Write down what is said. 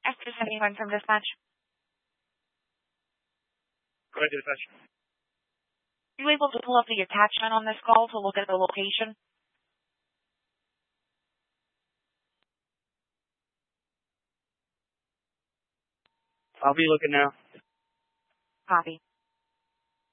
After sending one from dispatch. Go ahead, dispatch. Are you able to pull up the attachment on this call to look at the location? I'll be looking now. Copy.